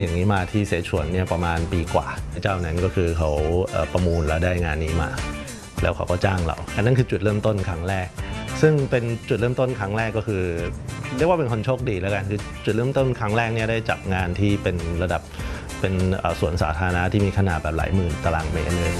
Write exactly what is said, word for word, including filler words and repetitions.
อย่างนี้มาที่เสฉวนเนี่ยประมาณปีกว่าเจ้านั้นก็คือเขาประมูลแล้วได้งานนี้มาแล้วเขาก็จ้างเราอันนั้นคือจุดเริ่มต้นครั้งแรกซึ่งเป็นจุดเริ่มต้นครั้งแรกก็คือเรียกว่าเป็นคนโชคดีแล้วกันคือจุดเริ่มต้นครั้งแรกเนี่ยได้จับงานที่เป็นระดับเป็นสวนสาธารณะที่มีขนาดแบบหลายหมื่นตารางเมตรเลย